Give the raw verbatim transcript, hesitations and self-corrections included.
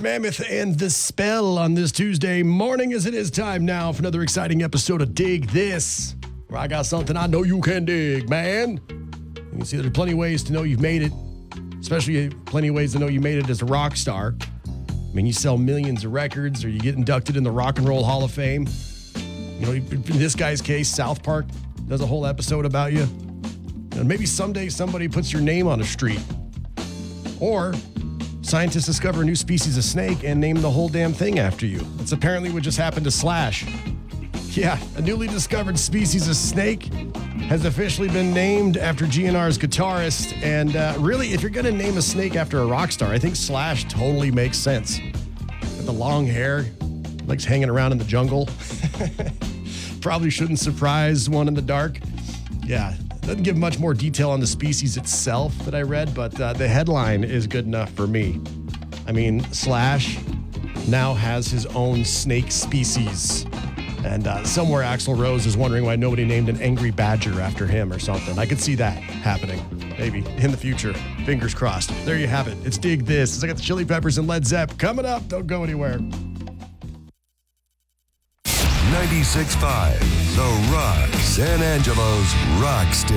Mammoth and The Spell on this Tuesday morning, as it is time now for another exciting episode of Dig This, where I got something I know you can dig, man. You can see there's plenty of ways to know you've made it, especially plenty of ways to know you made it as a rock star. I mean, you sell millions of records, or you get inducted in the Rock and Roll Hall of Fame. You know, in this guy's case, South Park does a whole episode about you. And maybe someday somebody puts your name on a street. Or scientists discover a new species of snake and name the whole damn thing after you. That's apparently what just happened to Slash. Yeah, a newly discovered species of snake has officially been named after G N R's guitarist. And uh, really, if you're going to name a snake after a rock star, I think Slash totally makes sense. With the long hair, likes hanging around in the jungle. Probably shouldn't surprise one in the dark. Yeah, doesn't give much more detail on the species itself that I read, but uh, the headline is good enough for me. I mean, Slash now has his own snake species. And uh, somewhere Axl Rose is wondering why nobody named an angry badger after him or something. I could see that happening, maybe, in the future. Fingers crossed. There you have it. It's Dig This. It's I got the Chili Peppers and Led Zepp coming up. Don't go anywhere. ninety-six point five, The Rock, San Angelo's rock station.